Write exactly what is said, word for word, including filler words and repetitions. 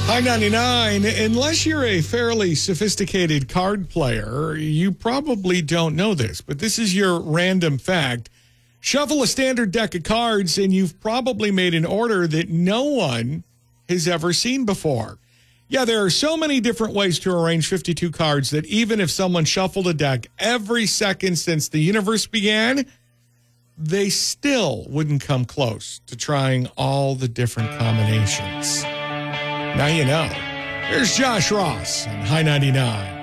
High ninety-nine, unless you're a fairly sophisticated card player, you probably don't know this, but this is your random fact. Shuffle a standard deck of cards, and you've probably made an order that no one has ever seen before. Yeah, there are so many different ways to arrange fifty-two cards that even if someone shuffled a deck every second since the universe began, they still wouldn't come close to trying all the different combinations. Now you know. Here's Josh Ross on High ninety-nine.